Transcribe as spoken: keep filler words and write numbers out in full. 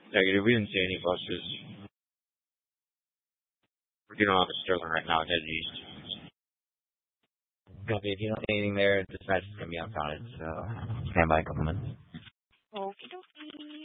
Negative. We didn't see any buses. We're getting off at Sterling right now, headed east. Copy. If you don't see anything there, dispatch is going to be on solid, so stand by a couple minutes.